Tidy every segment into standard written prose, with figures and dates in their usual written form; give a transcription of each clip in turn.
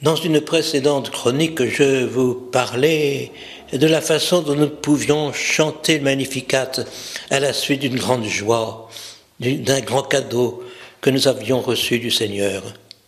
Dans une précédente chronique, je vous parlais de la façon dont nous pouvions chanter le Magnificat à la suite d'une grande joie, d'un grand cadeau que nous avions reçu du Seigneur.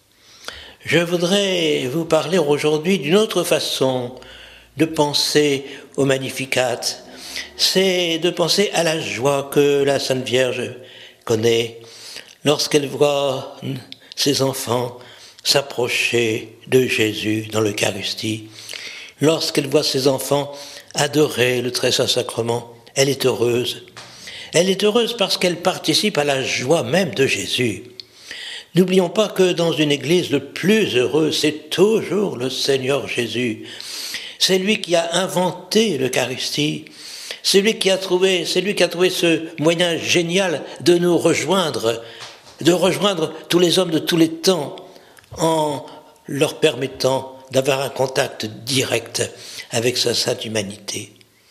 Je voudrais vous parler aujourd'hui d'une autre façon de penser au Magnificat. C'est de penser à la joie que la Sainte Vierge connaît lorsqu'elle voit ses enfants s'approcher de Jésus dans l'Eucharistie. Lorsqu'elle voit ses enfants adorer le Très Saint Sacrement, elle est heureuse. Elle est heureuse parce qu'elle participe à la joie même de Jésus. N'oublions pas que dans une église, le plus heureux, c'est toujours le Seigneur Jésus. C'est lui qui a inventé l'Eucharistie. C'est lui qui a trouvé ce moyen génial de nous rejoindre, de rejoindre tous les hommes de tous les temps en leur permettant d'avoir un contact direct avec sa sainte humanité.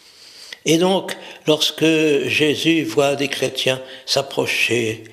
Et donc, lorsque Jésus voit des chrétiens s'approcher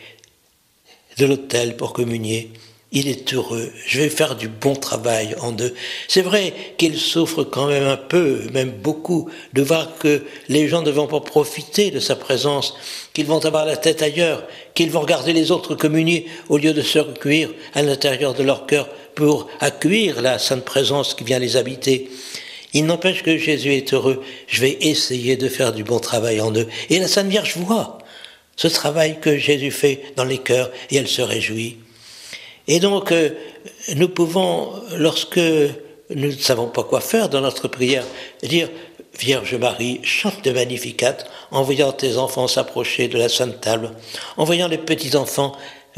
de l'autel pour communier, il est heureux. Je vais faire du bon travail en eux. C'est vrai qu'il souffre quand même un peu, même beaucoup, de voir que les gens ne vont pas profiter de sa présence, qu'ils vont avoir la tête ailleurs, qu'ils vont regarder les autres communier au lieu de se recueillir à l'intérieur de leur cœur pour accueillir la sainte présence qui vient les habiter. Il n'empêche que Jésus est heureux. Je vais essayer de faire du bon travail en eux. Et la Sainte Vierge voit ce travail que Jésus fait dans les cœurs et elle se réjouit. Et donc, nous pouvons, lorsque nous ne savons pas quoi faire dans notre prière, dire « Vierge Marie, chante le Magnificat en voyant tes enfants s'approcher de la Sainte Table, en voyant les petits-enfants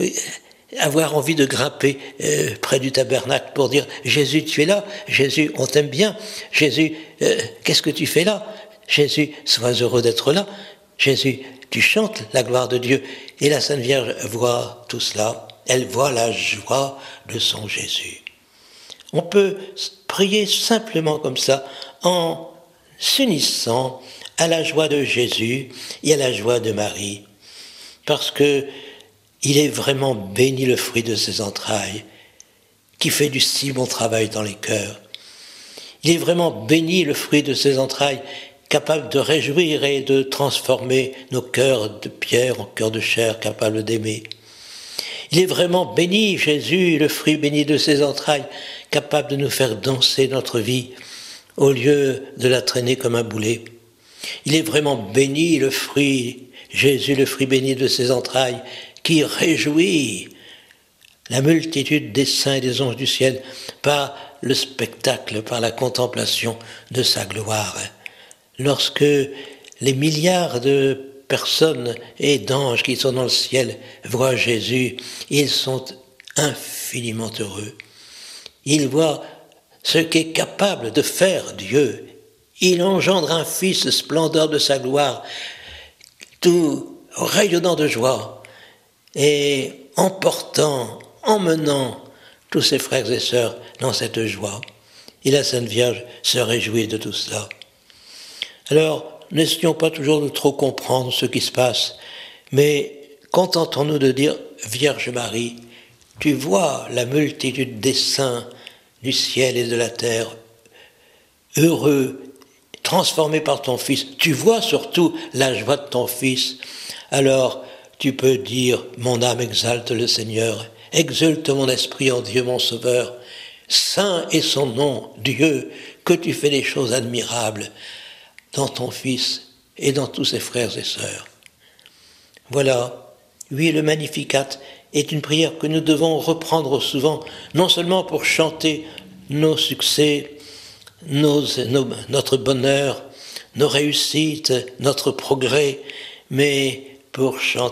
avoir envie de grimper près du tabernacle pour dire « Jésus, tu es là, Jésus, on t'aime bien, Jésus, qu'est-ce que tu fais là? Jésus, sois heureux d'être là, Jésus, tu chantes la gloire de Dieu. » Et la Sainte Vierge voit tout cela. Elle voit la joie de son Jésus. On peut prier simplement comme ça, en s'unissant à la joie de Jésus et à la joie de Marie. Parce que il est vraiment béni le fruit de ses entrailles, qui fait du si bon travail dans les cœurs. Il est vraiment béni le fruit de ses entrailles, capable de réjouir et de transformer nos cœurs de pierre en cœurs de chair, capables d'aimer. Il est vraiment béni, Jésus, le fruit béni de ses entrailles, capable de nous faire danser notre vie au lieu de la traîner comme un boulet. Il est vraiment béni, le fruit, Jésus, le fruit béni de ses entrailles, qui réjouit la multitude des saints et des anges du ciel par le spectacle, par la contemplation de sa gloire. Lorsque les milliards de personnes et d'anges qui sont dans le ciel voient Jésus, ils sont infiniment heureux. Ils voient ce qu'est capable de faire Dieu. Il engendre un Fils, splendeur de sa gloire, tout rayonnant de joie, et emmenant tous ses frères et sœurs dans cette joie. Et la Sainte Vierge se réjouit de tout cela. Alors, n'essayons pas toujours de trop comprendre ce qui se passe, mais contentons-nous de dire « Vierge Marie, tu vois la multitude des saints du ciel et de la terre, heureux, transformés par ton Fils. Tu vois surtout la joie de ton Fils. Alors, tu peux dire « Mon âme exalte le Seigneur, exulte mon esprit en Dieu mon Sauveur. Saint est son nom, Dieu, que tu fais des choses admirables dans ton Fils et dans tous ses frères et sœurs. » Voilà, oui, le Magnificat est une prière que nous devons reprendre souvent, non seulement pour chanter nos succès, notre bonheur, nos réussites, notre progrès, mais pour chanter